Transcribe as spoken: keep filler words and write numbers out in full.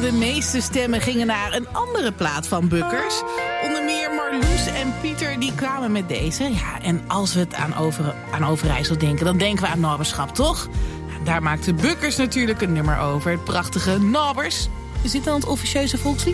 de meeste stemmen gingen naar een andere plaat van Bukkers. Onder meer Marloes en Pieter die kwamen met deze. Ja, en als we het aan, over, aan Overijssel denken, dan denken we aan Nobberschap, toch? Daar maakte Bukkers natuurlijk een nummer over. Het prachtige Nobbers. Is dit dan het officieuze volkslied?